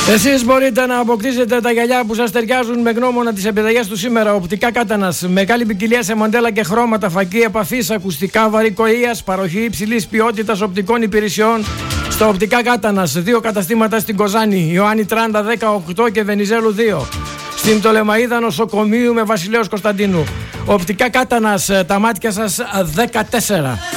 Εσείς μπορείτε να αποκτήσετε τα γυαλιά που σας ταιριάζουν με γνώμονα τις επιταγές του σήμερα. Οπτικά Κάτανας. Μεγάλη ποικιλία σε μοντέλα και χρώματα, φακή επαφής, ακουστικά βαρικοΐας, παροχή υψηλής ποιότητας οπτικών υπηρεσιών. Στο Οπτικά Κάτανας. 2 καταστήματα στην Κοζάνη, Ιωάννη Τράντα 18 και Βενιζέλου 2. Στην Πτολεμαΐδα νοσοκομείου με Βασιλέως Κωνσταντίνου. Οπτικά Κάτανας. Τα μάτια σας 14.